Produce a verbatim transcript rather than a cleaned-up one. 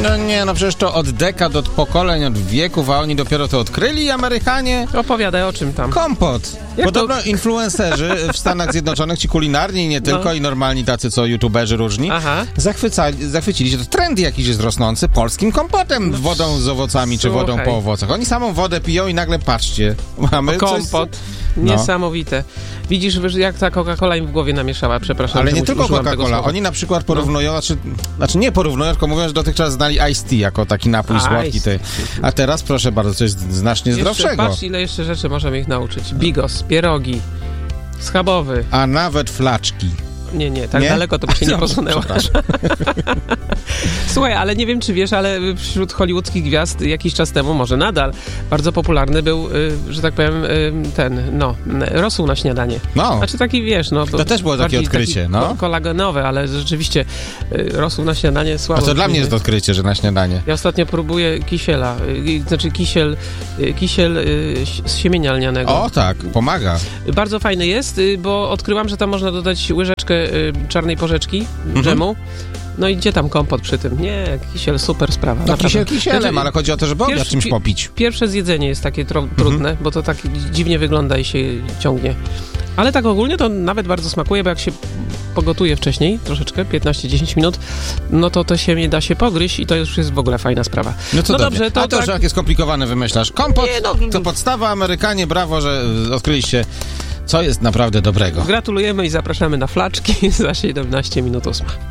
No nie, no przecież to od dekad, od pokoleń, od wieków, a oni dopiero to odkryli, Amerykanie. Opowiadaj o czym tam. Kompot. Jak Podobno to? influencerzy w Stanach Zjednoczonych, ci kulinarni, nie tylko, No. i normalni tacy, co youtuberzy różni, Aha. zachwycali, zachwycili się, to trend jakiś jest rosnący, polskim kompotem, wodą z owocami, czy wodą Słuchaj. po owocach. Oni samą wodę piją i nagle, patrzcie, mamy Kompot. coś... Niesamowite. Widzisz, jak ta Coca-Cola im w głowie namieszała, przepraszam. Ale że nie mu- tylko użyłam tego Coca-Cola. słowa. Oni na przykład porównują, znaczy, znaczy nie porównują, tylko mówią, że dotychczas znali Ice Tea jako taki napój Ice słodki. Ty. A teraz, proszę bardzo, coś znacznie Jeszcze, zdrowszego. patrz, ile jeszcze rzeczy możemy ich nauczyć. Bigos, pierogi, schabowy. A nawet flaczki. Nie, nie, tak Nie? daleko to by się nie Dobrze, posunęło. przepraszam. Słuchaj, ale nie wiem, czy wiesz, ale wśród hollywoodzkich gwiazd jakiś czas temu, może nadal, bardzo popularny był, y, że tak powiem, y, ten, no, rosół na śniadanie. No, Znaczy taki, wiesz, no... To też było takie bardziej odkrycie, taki no. ko- kolagenowe, ale rzeczywiście y, rosół na śniadanie słabo. a to dla mnie jest odkrycie, że na śniadanie. Ja ostatnio próbuję kisiela, y, znaczy kisiel, y, kisiel y, z siemienia lnianego. O tak, pomaga. Bardzo fajny jest, y, bo odkryłam, że tam można dodać łyżeczkę y, czarnej porzeczki, Mhm. dżemu. No i gdzie tam kompot przy tym? Nie, kisiel, super sprawa. No naprawdę. kisiel kisielem, Znaczy, ale chodzi o to, żeby obiad pierwszy- czymś pi- popić. Pierwsze zjedzenie jest takie tro- Mhm. trudne, bo to tak dziwnie wygląda i się ciągnie. Ale tak ogólnie to nawet bardzo smakuje, bo jak się pogotuje wcześniej, troszeczkę, piętnaście dziesięć minut, no to to się nie da się pogryźć i to już jest w ogóle fajna sprawa. No to no dobrze. dobrze, to A to, tak- że jakie skomplikowane wymyślasz. Kompot Nie, no. to podstawa, Amerykanie, brawo, że odkryliście, co jest naprawdę dobrego. Gratulujemy i zapraszamy na flaczki za siedemnaście minut ósma.